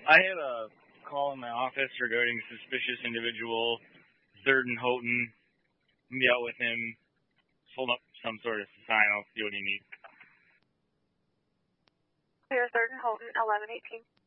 I had a call in my office regarding suspicious individual, Third and Houghton. I'm out with him. Hold up some sort of sign. I'll see what he needs. Here, Third and Houghton, 1118.